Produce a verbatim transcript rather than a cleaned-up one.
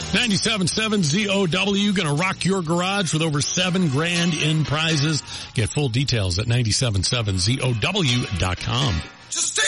ninety-seven point seven Z O W, gonna rock your garage with over seven grand in prizes. Get full details at ninety-seven point seven Z O W dot com. Just take